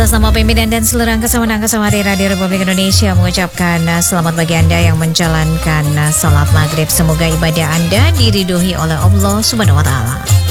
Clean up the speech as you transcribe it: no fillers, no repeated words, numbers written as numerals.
Atas nama pimpinan dan seluruh angkasa Radio Republik Indonesia mengucapkan selamat bagi Anda yang menjalankan salat maghrib. Semoga ibadah Anda diridhoi oleh Allah Subhanahu wa Ta'ala.